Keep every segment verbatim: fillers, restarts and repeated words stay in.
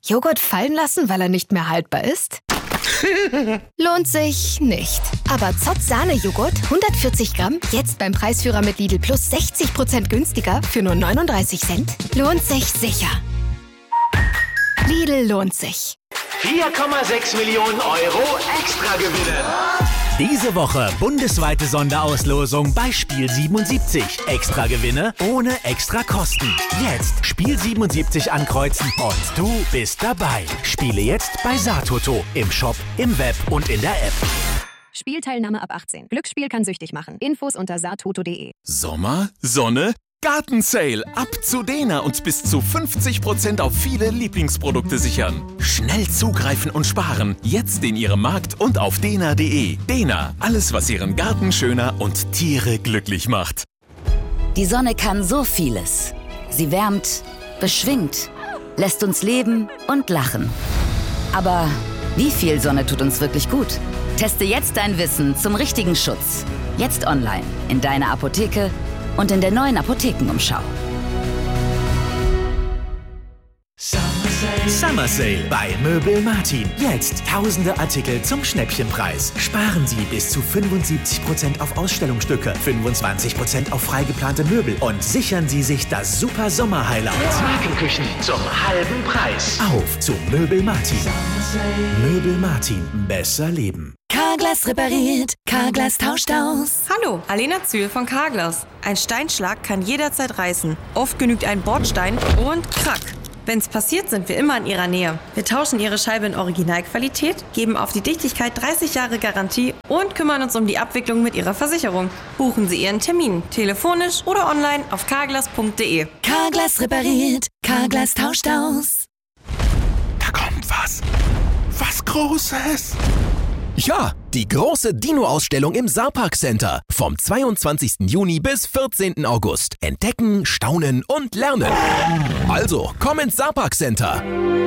Joghurt fallen lassen, weil er nicht mehr haltbar ist? Lohnt sich nicht. Aber Zott Sahne-Joghurt, hundertvierzig Gramm, jetzt beim Preisführer mit Lidl Plus sechzig Prozent günstiger für nur neununddreißig Cent. Lohnt sich sicher. Lidl lohnt sich. vier Komma sechs Millionen Euro extra gewinnen. Diese Woche bundesweite Sonderauslosung bei Spiel siebenundsiebzig. Extra Gewinne ohne extra Kosten. Jetzt Spiel siebenundsiebzig ankreuzen und du bist dabei. Spiele jetzt bei Satoto, im Shop, im Web und in der App. Spielteilnahme ab achtzehn. Glücksspiel kann süchtig machen. Infos unter satoto punkt de. Sommer, Sonne, Gartensale. Ab zu Dena und bis zu fünfzig Prozent auf viele Lieblingsprodukte sichern. Schnell zugreifen und sparen. Jetzt in Ihrem Markt und auf dena punkt de. Dena, alles was Ihren Garten schöner und Tiere glücklich macht. Die Sonne kann so vieles. Sie wärmt, beschwingt, lässt uns leben und lachen. Aber wie viel Sonne tut uns wirklich gut? Teste jetzt dein Wissen zum richtigen Schutz. Jetzt online, in deiner Apotheke und in der neuen Apothekenumschau. Summer Sale bei Möbel Martin. Jetzt tausende Artikel zum Schnäppchenpreis. Sparen Sie bis zu fünfundsiebzig Prozent auf Ausstellungsstücke, fünfundzwanzig Prozent auf freigeplante Möbel und sichern Sie sich das super Sommer-Highlight. Markenküchen zum halben Preis. Auf zu Möbel Martin. Möbel Martin. Besser leben. Carglass repariert, Carglass tauscht aus. Hallo, Alena Zühl von Carglass. Ein Steinschlag kann jederzeit reißen. Oft genügt ein Bordstein und krack. Wenn's passiert, sind wir immer in Ihrer Nähe. Wir tauschen Ihre Scheibe in Originalqualität, geben auf die Dichtigkeit dreißig Jahre Garantie und kümmern uns um die Abwicklung mit Ihrer Versicherung. Buchen Sie Ihren Termin, telefonisch oder online auf carglass punkt de. Carglass repariert, Carglass tauscht aus. Da kommt was. Was Großes. Ja, die große Dino-Ausstellung im Saarpark Center. Vom zweiundzwanzigsten Juni bis vierzehnten August. Entdecken, staunen und lernen. Also, komm ins Saarpark Center.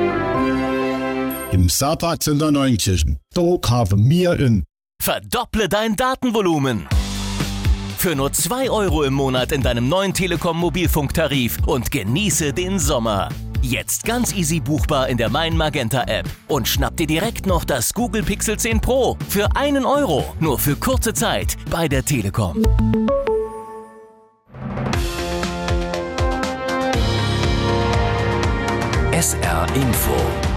Im Saarpark Center Neunkirchen. Dort haben wir in. Verdopple dein Datenvolumen. Für nur zwei Euro im Monat in deinem neuen Telekom-Mobilfunktarif und genieße den Sommer. Jetzt ganz easy buchbar in der Mein Magenta App. Und schnapp dir direkt noch das Google Pixel zehn Pro für einen Euro. Nur für kurze Zeit bei der Telekom. S R Info.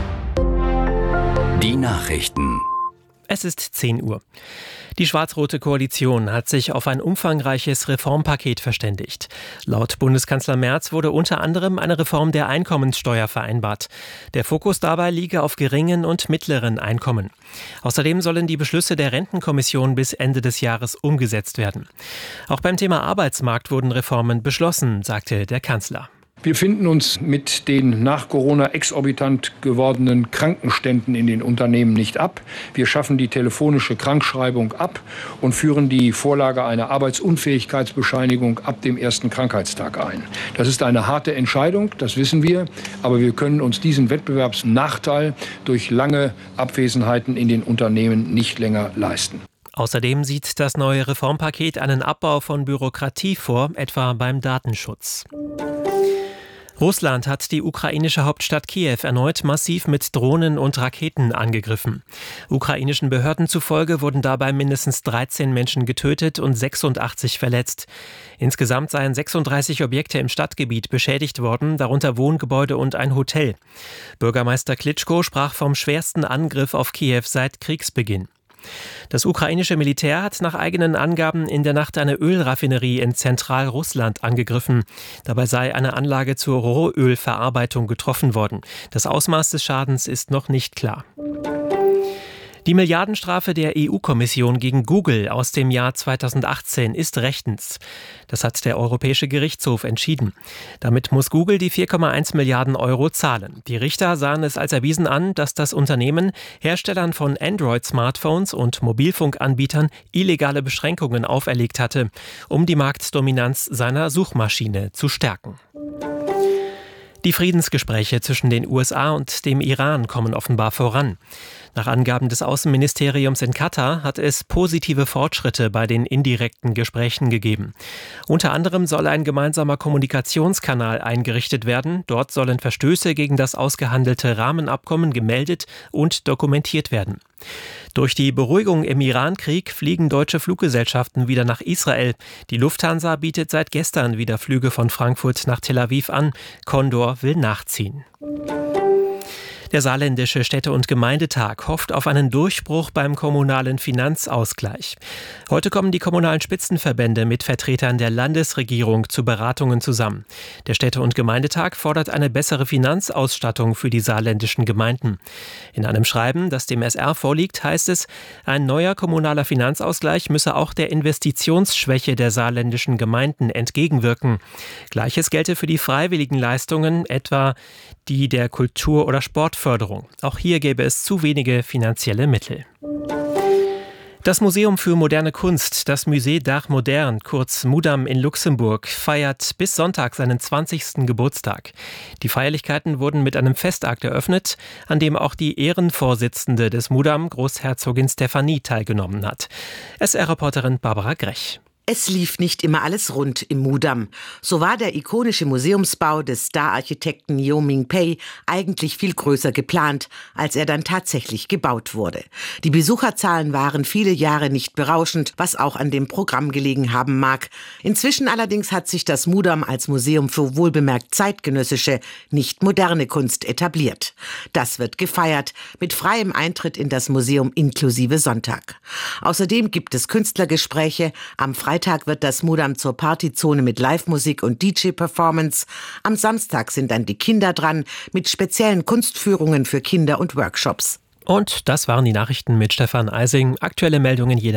Die Nachrichten. Es ist zehn Uhr. Die schwarz-rote Koalition hat sich auf ein umfangreiches Reformpaket verständigt. Laut Bundeskanzler Merz wurde unter anderem eine Reform der Einkommenssteuer vereinbart. Der Fokus dabei liege auf geringen und mittleren Einkommen. Außerdem sollen die Beschlüsse der Rentenkommission bis Ende des Jahres umgesetzt werden. Auch beim Thema Arbeitsmarkt wurden Reformen beschlossen, sagte der Kanzler. Wir finden uns mit den nach Corona exorbitant gewordenen Krankenständen in den Unternehmen nicht ab. Wir schaffen die telefonische Krankschreibung ab und führen die Vorlage einer Arbeitsunfähigkeitsbescheinigung ab dem ersten Krankheitstag ein. Das ist eine harte Entscheidung, das wissen wir, aber wir können uns diesen Wettbewerbsnachteil durch lange Abwesenheiten in den Unternehmen nicht länger leisten. Außerdem sieht das neue Reformpaket einen Abbau von Bürokratie vor, etwa beim Datenschutz. Russland hat die ukrainische Hauptstadt Kiew erneut massiv mit Drohnen und Raketen angegriffen. Ukrainischen Behörden zufolge wurden dabei mindestens dreizehn Menschen getötet und sechsundachtzig verletzt. Insgesamt seien sechsunddreißig Objekte im Stadtgebiet beschädigt worden, darunter Wohngebäude und ein Hotel. Bürgermeister Klitschko sprach vom schwersten Angriff auf Kiew seit Kriegsbeginn. Das ukrainische Militär hat nach eigenen Angaben in der Nacht eine Ölraffinerie in Zentralrussland angegriffen. Dabei sei eine Anlage zur Rohölverarbeitung getroffen worden. Das Ausmaß des Schadens ist noch nicht klar. Die Milliardenstrafe der E U-Kommission gegen Google aus dem Jahr zweitausendachtzehn ist rechtens. Das hat der Europäische Gerichtshof entschieden. Damit muss Google die vier Komma eins Milliarden Euro zahlen. Die Richter sahen es als erwiesen an, dass das Unternehmen Herstellern von Android-Smartphones und Mobilfunkanbietern illegale Beschränkungen auferlegt hatte, um die Marktdominanz seiner Suchmaschine zu stärken. Die Friedensgespräche zwischen den U S A und dem Iran kommen offenbar voran. Nach Angaben des Außenministeriums in Katar hat es positive Fortschritte bei den indirekten Gesprächen gegeben. Unter anderem soll ein gemeinsamer Kommunikationskanal eingerichtet werden. Dort sollen Verstöße gegen das ausgehandelte Rahmenabkommen gemeldet und dokumentiert werden. Durch die Beruhigung im Iran-Krieg fliegen deutsche Fluggesellschaften wieder nach Israel. Die Lufthansa bietet seit gestern wieder Flüge von Frankfurt nach Tel Aviv an. Condor will nachziehen. Der Saarländische Städte- und Gemeindetag hofft auf einen Durchbruch beim kommunalen Finanzausgleich. Heute kommen die kommunalen Spitzenverbände mit Vertretern der Landesregierung zu Beratungen zusammen. Der Städte- und Gemeindetag fordert eine bessere Finanzausstattung für die saarländischen Gemeinden. In einem Schreiben, das dem S R vorliegt, heißt es, ein neuer kommunaler Finanzausgleich müsse auch der Investitionsschwäche der saarländischen Gemeinden entgegenwirken. Gleiches gelte für die freiwilligen Leistungen, etwa die der Kultur- oder Sportförderung. Auch hier gäbe es zu wenige finanzielle Mittel. Das Museum für moderne Kunst, das Musée d'Art Moderne, kurz MUDAM in Luxemburg, feiert bis Sonntag seinen zwanzigsten Geburtstag. Die Feierlichkeiten wurden mit einem Festakt eröffnet, an dem auch die Ehrenvorsitzende des MUDAM, Großherzogin Stephanie, teilgenommen hat. S R-Reporterin Barbara Grech. Es lief nicht immer alles rund im MUDAM. So war der ikonische Museumsbau des Star-Architekten Yo Ming-Pei eigentlich viel größer geplant, als er dann tatsächlich gebaut wurde. Die Besucherzahlen waren viele Jahre nicht berauschend, was auch an dem Programm gelegen haben mag. Inzwischen allerdings hat sich das MUDAM als Museum für wohlbemerkt zeitgenössische, nicht moderne Kunst etabliert. Das wird gefeiert, mit freiem Eintritt in das Museum inklusive Sonntag. Außerdem gibt es Künstlergespräche. Am Freitag Freitag wird das MUDAM zur Partyzone mit Live-Musik und D J-Performance. Am Samstag sind dann die Kinder dran mit speziellen Kunstführungen für Kinder und Workshops. Und das waren die Nachrichten mit Stefan Eising. Aktuelle Meldungen jeder